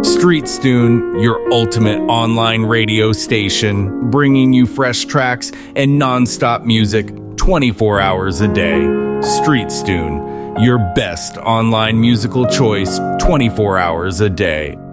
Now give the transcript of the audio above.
StreetStune, your ultimate online radio station, bringing you fresh tracks and non-stop music 24 hours a day. StreetStune, your best online musical choice 24 hours a day.